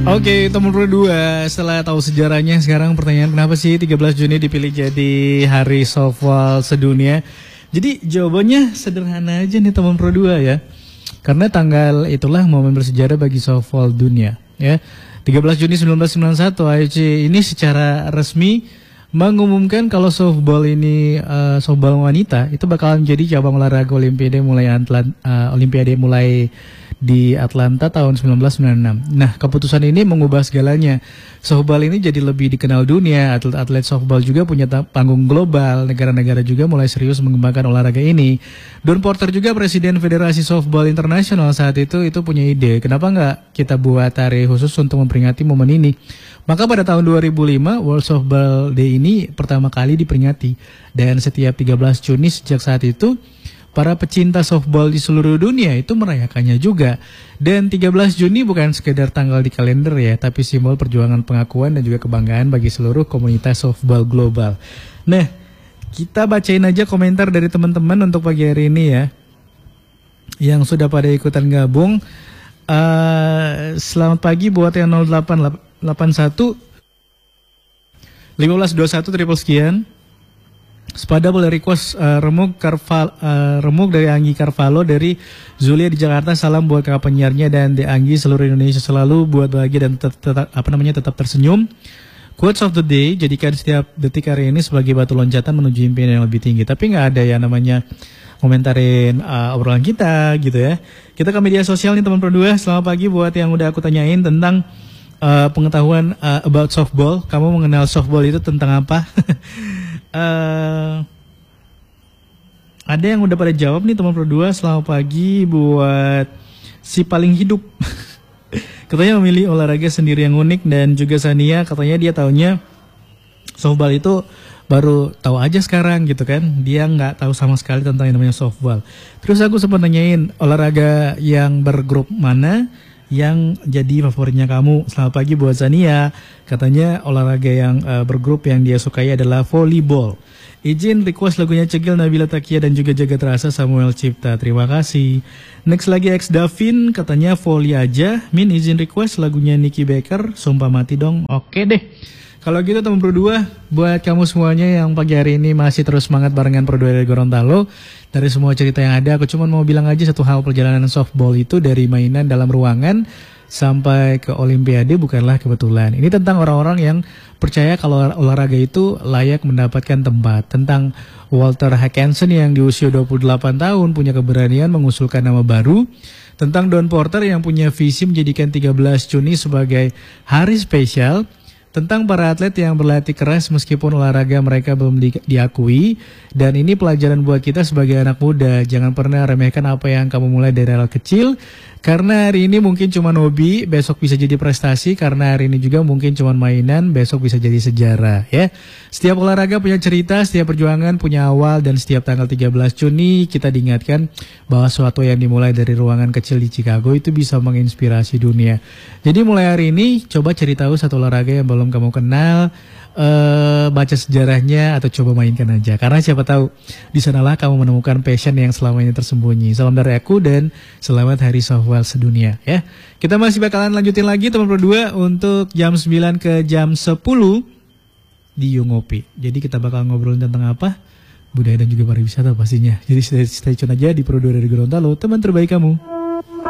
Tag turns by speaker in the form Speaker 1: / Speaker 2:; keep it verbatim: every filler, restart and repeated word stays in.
Speaker 1: Oke, teman pro dua, setelah tahu sejarahnya sekarang pertanyaan kenapa sih tiga belas Juni dipilih jadi hari softball sedunia? Jadi jawabannya sederhana aja nih teman pro dua ya. Karena tanggal itulah momen bersejarah bagi softball dunia ya. tiga belas Juni seribu sembilan ratus sembilan puluh satu I O C ini secara resmi mengumumkan kalau softball ini uh, softball wanita itu bakalan menjadi cabang olahraga olimpiade mulai Atlant uh, olimpiade mulai di Atlanta tahun seribu sembilan ratus sembilan puluh enam. Nah, keputusan ini mengubah segalanya. Softball ini jadi lebih dikenal dunia, atlet-atlet softball juga punya panggung global, negara-negara juga mulai serius mengembangkan olahraga ini. Don Porter juga presiden Federasi Softball Internasional saat itu itu punya ide, kenapa nggak kita buat hari khusus untuk memperingati momen ini. Maka pada tahun dua ribu lima World Softball Day ini pertama kali diperingati, dan setiap tiga belas Juni sejak saat itu para pecinta softball di seluruh dunia itu merayakannya juga. Dan tiga belas Juni bukan sekedar tanggal di kalender ya, tapi simbol perjuangan pengakuan dan juga kebanggaan bagi seluruh komunitas softball global. Nah, kita bacain aja komentar dari teman-teman untuk pagi hari ini ya, yang sudah pada ikutan gabung. Uh, selamat pagi buat yang nol delapan delapan satu lima belas dua puluh satu triple sekian. Sepada boleh request uh, remuk Carval, uh, remuk dari Anggi Carvalho dari Zulia di Jakarta. Salam buat kakak penyiarnya dan di Anggi seluruh Indonesia selalu buat bahagia dan tetap, tetap apa namanya tetap tersenyum. Quotes of the day, jadikan setiap detik hari ini sebagai batu loncatan menuju impian yang lebih tinggi. Tapi nggak ada ya namanya komentarin uh, obrolan kita gitu ya. Kita ke media sosial nih teman pro dua. Selamat pagi buat yang udah aku tanyain tentang uh, pengetahuan uh, about softball. Kamu mengenal softball itu tentang apa? Uh, ada yang udah pada jawab nih teman pro dua. Selamat pagi buat si paling hidup. Katanya memilih olahraga sendiri yang unik. Dan juga Sania katanya dia taunya softball itu baru tahu aja sekarang gitu kan. Dia nggak tahu sama sekali tentang yang namanya softball. Terus aku sempat nanyain olahraga yang bergrup mana yang jadi favoritnya kamu. Selamat pagi buat Zania. Katanya olahraga yang uh, bergrup yang dia sukai adalah volleyball. Izin request lagunya Cegil, Nabila Takia dan juga Jagat Rasa Samuel Cipta. Terima kasih. Next lagi X Davin katanya volley aja. Min izin request lagunya Nicky Baker, Sumpah Mati dong. Oke deh. Kalau gitu teman pro dua, buat kamu semuanya yang pagi hari ini masih terus semangat barengan pro dua dari Gorontalo. Dari semua cerita yang ada, aku cuma mau bilang aja satu hal, perjalanan softball itu dari mainan dalam ruangan sampai ke Olimpiade bukanlah kebetulan. Ini tentang orang-orang yang percaya kalau olahraga itu layak mendapatkan tempat. Tentang Walter Hackenson yang di usia dua puluh delapan tahun punya keberanian mengusulkan nama baru. Tentang Don Porter yang punya visi menjadikan tiga belas Juni sebagai hari spesial. Tentang para atlet yang berlatih keras meskipun olahraga mereka belum di, diakui. Dan ini pelajaran buat kita sebagai anak muda. Jangan pernah remehkan apa yang kamu mulai dari hal kecil. Karena hari ini mungkin cuma hobi, besok bisa jadi prestasi. Karena hari ini juga mungkin cuma mainan, besok bisa jadi sejarah ya. Setiap olahraga punya cerita, setiap perjuangan punya awal. Dan setiap tanggal tiga belas Juni kita diingatkan bahwa sesuatu yang dimulai dari ruangan kecil di Chicago itu bisa menginspirasi dunia. Jadi mulai hari ini coba cari tahu satu olahraga yang belum kamu kenal, uh, baca sejarahnya atau coba mainkan aja. Karena siapa tahu di sanalah kamu menemukan passion yang selama ini tersembunyi. Salam dari aku dan selamat Hari Softball Sedunia ya. Kita masih bakalan lanjutin lagi teman pro dua untuk jam sembilan ke jam sepuluh di Yungopi. Jadi kita bakal ngobrolin tentang apa? Budaya dan juga pariwisata pastinya. Jadi stay, stay tune aja di Pro dua dari Gorontalo, teman terbaik kamu.